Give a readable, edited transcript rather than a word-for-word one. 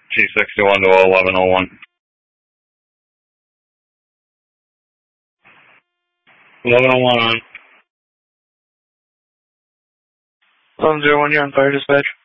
G61 to 1101. 1101 on. 1101, you're on fire dispatch.